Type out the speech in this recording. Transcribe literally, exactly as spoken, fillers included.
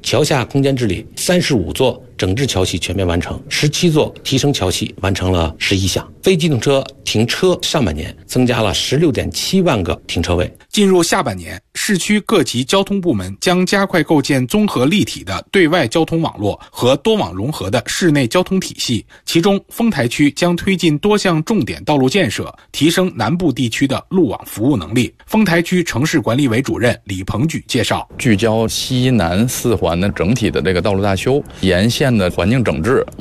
桥下空间治理，三十五座整治桥系全面完成，十七座提升桥系完成了十一项。非机动车停车上半年增加了 十六点七万个停车位。 进入下半年，市区各级交通部门将加快构建综合立体的对外交通网络和多网融合的市内交通体系，其中丰台区将推进多项重点道路建设，提升南部地区的路网服务能力。丰台区城市管理委主任李鹏举介绍， 聚焦西南四环的整体的这个道路大修，沿线的环境整治，